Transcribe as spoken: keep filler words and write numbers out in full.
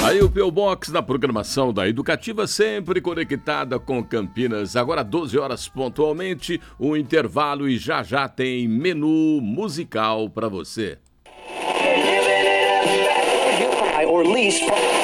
Aí o P O Box na programação da Educativa, sempre conectada com Campinas. Agora doze horas pontualmente, um intervalo e já já tem menu musical para você. Or lease